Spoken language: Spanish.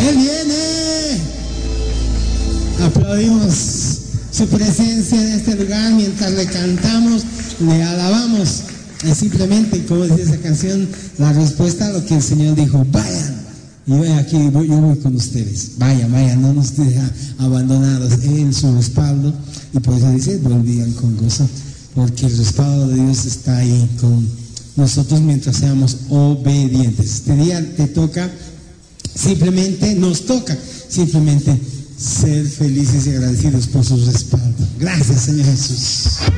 Él viene. Aplaudimos su presencia en este lugar mientras le cantamos, le alabamos. Es simplemente, como dice esa canción, la respuesta a lo que el Señor dijo: vayan. Y yo aquí, yo voy con ustedes. Vayan, no nos deja abandonados. Él, su respaldo. Y por eso dice: volvían con gozo. Porque el respaldo de Dios está ahí con nosotros mientras seamos obedientes. Este día te toca simplemente, nos toca simplemente ser felices y agradecidos por su respaldo. Gracias, Señor Jesús.